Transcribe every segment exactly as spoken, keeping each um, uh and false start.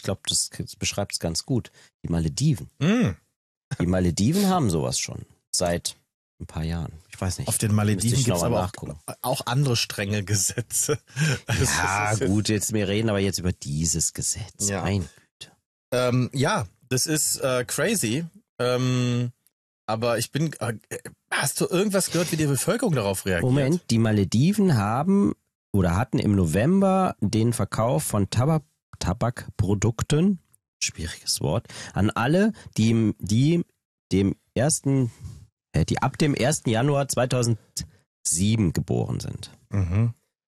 glaube, das, das beschreibt es ganz gut. Die Malediven. Mm. Die Malediven haben sowas schon seit ein paar Jahren. Ich weiß nicht. Auf den Malediven gibt es aber nachgucken. auch, auch andere strenge Gesetze. Also ja, gut, jetzt wir reden aber jetzt über dieses Gesetz. Ja. Mein Güte. Ähm, ja, das ist äh, crazy. Ähm, aber ich bin. Äh, hast du irgendwas gehört, wie die Bevölkerung darauf reagiert? Moment, die Malediven haben oder hatten im November den Verkauf von Tabak, Tabakprodukten, schwieriges Wort, an alle, die, die dem ersten, äh, die ab dem ersten Januar zweitausendsieben geboren sind. Mhm.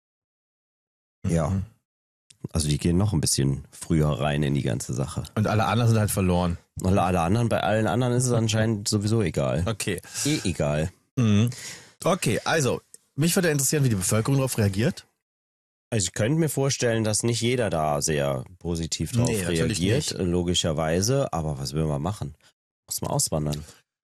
Ja. Mhm. Also die gehen noch ein bisschen früher rein in die ganze Sache. Und alle anderen sind halt verloren. Alle, alle anderen, bei allen anderen ist es anscheinend sowieso egal. Okay. Eh egal. Mhm. Okay, also, mich würde interessieren, wie die Bevölkerung darauf reagiert. Also ich könnte mir vorstellen, dass nicht jeder da sehr positiv drauf Nee, natürlich reagiert, nicht. logischerweise. Aber was will man machen? Muss man auswandern.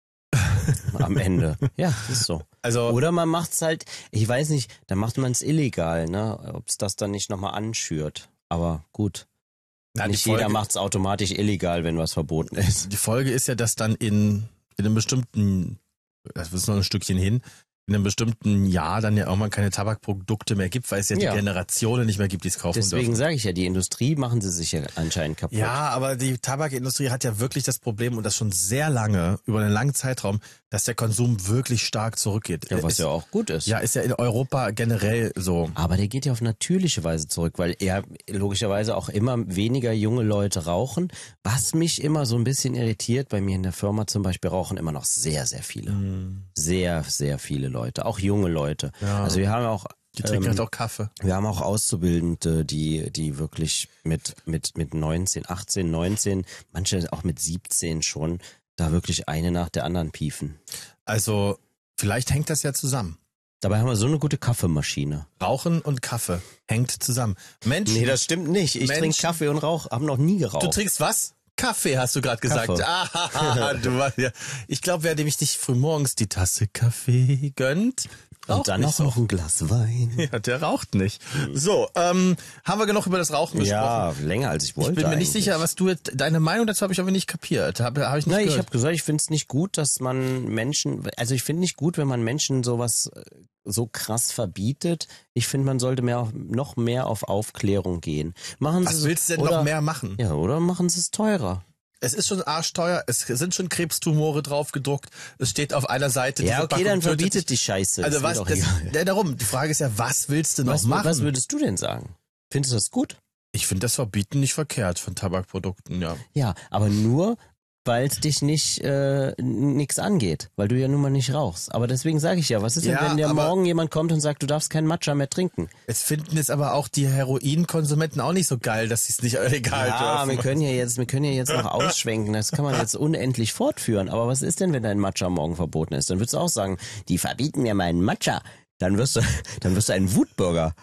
Am Ende. Ja, das ist so. Also, Oder man macht's halt, ich weiß nicht, dann macht man es illegal, ne? Ob es das dann nicht nochmal anschürt. Aber gut. na, die Nicht Folge, jeder macht's automatisch illegal, wenn was verboten ist. die Folge ist ja, dass dann in, in einem bestimmten, das ist noch ein Stückchen hin, in einem bestimmten Jahr dann ja irgendwann keine Tabakprodukte mehr gibt, weil es ja, Ja. die Generationen nicht mehr gibt, die es kaufen Deswegen dürfen. sage ich ja, die Industrie machen sie sich ja anscheinend kaputt. Ja, aber die Tabakindustrie hat ja wirklich das Problem, und das schon sehr lange, über einen langen Zeitraum, dass der Konsum wirklich stark zurückgeht. Ja, was ist, ja auch gut ist. Ja, ist ja in Europa generell so. Aber der geht ja auf natürliche Weise zurück, weil er logischerweise auch immer weniger junge Leute rauchen. Was mich immer so ein bisschen irritiert, bei mir in der Firma zum Beispiel rauchen immer noch sehr, sehr viele. Mhm. Sehr, sehr viele Leute, auch junge Leute. Ja. Also wir haben auch Die trinken ähm, halt auch Kaffee. wir haben auch Auszubildende, die die wirklich mit mit mit neunzehn, achtzehn, neunzehn, manche auch mit siebzehn schon da wirklich eine nach der anderen piefen. Also, vielleicht hängt das ja zusammen. Dabei haben wir so eine gute Kaffeemaschine. Rauchen und Kaffee hängt zusammen. Menschen, Nee, das stimmt nicht. Ich Menschen- trinke Kaffee und Rauch, haben noch nie geraucht. du trinkst was? Kaffee, hast du gerade gesagt. Kaffee. Ah, du warst ja. Ich glaube, wer nämlich nicht frühmorgens die Tasse Kaffee gönnt, raucht und dann nicht auch so. noch ein Glas Wein. Ja, der raucht nicht. So, ähm, haben wir genug über das Rauchen gesprochen? Ja, länger als ich wollte. Ich bin mir nicht eigentlich. sicher, was du jetzt, deine Meinung dazu habe ich aber nicht kapiert. Habe hab ich nicht Nein, ich gehört. habe gesagt, ich finde es nicht gut, dass man Menschen, also ich finde nicht gut, wenn man Menschen sowas äh, so krass verbietet. Ich finde, man sollte mehr auf, noch mehr auf Aufklärung gehen. Machen Was Sie willst du denn oder, noch mehr machen? Ja, oder machen Sie es teurer. Es ist schon arschteuer, es sind schon Krebstumore drauf gedruckt, es steht auf einer Seite. Ja, diese okay, Packung dann tötet verbietet dich. die Scheiße. Also Ist mir was, doch das, egal. ja, darum, die Frage ist ja, was willst du noch was, machen? was würdest du denn sagen? Findest du das gut? Ich finde das Verbieten nicht verkehrt von Tabakprodukten, ja. Ja, aber nur, weil es dich nicht äh, nix angeht, weil du ja nun mal nicht rauchst. Aber deswegen sage ich ja, was ist denn, Ja, wenn dir aber- morgen jemand kommt und sagt, du darfst keinen Matcha mehr trinken? Es finden es aber auch die Heroinkonsumenten auch nicht so geil, dass sie es nicht egal Ja, dürfen. wir können ja jetzt, wir können ja jetzt noch ausschwenken. Das kann man jetzt unendlich fortführen. Aber was ist denn, wenn dein Matcha morgen verboten ist? Dann würdest du auch sagen, die verbieten mir meinen Matcha. Dann wirst du, dann wirst du ein Wutbürger.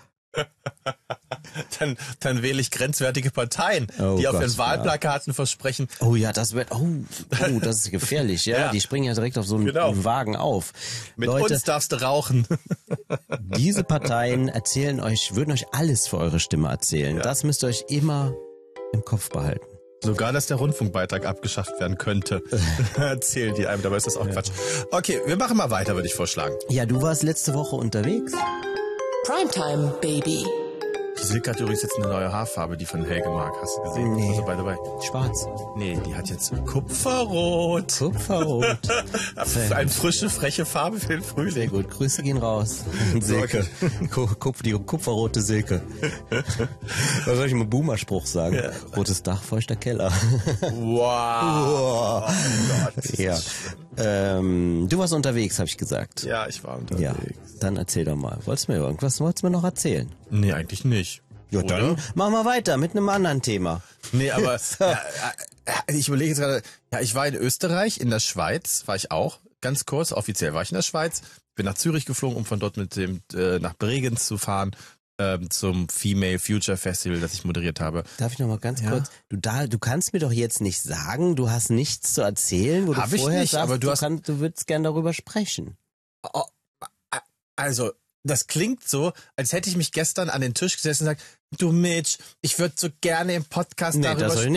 Dann, dann wähle ich grenzwertige Parteien, Oh die auf Gott, ihren Wahlplakaten versprechen. Oh ja, das wird, oh, oh, das ist gefährlich. Ja, Ja. die springen ja direkt auf so einen Genau. Wagen auf. Mit Leute, uns darfst du rauchen. diese Parteien erzählen euch, würden euch alles für eure Stimme erzählen. Ja. Das müsst ihr euch immer im Kopf behalten. Sogar, dass der Rundfunkbeitrag abgeschafft werden könnte. Erzählen die einem, dabei ist das auch Quatsch. Okay, wir machen mal weiter, würde ich vorschlagen. Ja, du warst letzte Woche unterwegs. Primetime Baby. Die Silke hat übrigens jetzt eine neue Haarfarbe, die von Helge mag. Hast du gesehen? Nee. Also, by the way. Schwarz. Nee, die hat jetzt Kupferrot. Kupferrot. Sehr Eine frische, freche Farbe für den Frühling. Sehr gut. Grüße gehen raus. Silke. Ku- Kupf, die kupferrote Silke. Was soll ich mal Boomer-Spruch sagen? Ja. Rotes Dach, feuchter Keller. Wow. Oh Gott. Ja. Ähm, du warst unterwegs, habe ich gesagt. Ja, ich war unterwegs. Ja. Dann erzähl doch mal. Wolltest du mir irgendwas, wolltest du mir noch erzählen? Nee, eigentlich nicht. Ja, Oder? dann machen wir weiter mit einem anderen Thema. Nee, aber ja, äh, ich überlege jetzt gerade, ja, ich war in Österreich, in der Schweiz war ich auch, ganz kurz, offiziell war ich in der Schweiz, bin nach Zürich geflogen, um von dort mit dem äh, nach Bregenz zu fahren, ähm, zum Female Future Festival, das ich moderiert habe. Darf ich noch mal ganz Ja. kurz? Du da, du kannst mir doch jetzt nicht sagen, du hast nichts zu erzählen, wo Hab du ich vorher nicht, sagst, aber du du, hast- kannst, du würdest gern darüber sprechen. Oh, also, das klingt so, als hätte ich mich gestern an den Tisch gesessen und gesagt, du Mitch, ich würde so gerne im Podcast Nee, darüber das soll ich sprechen.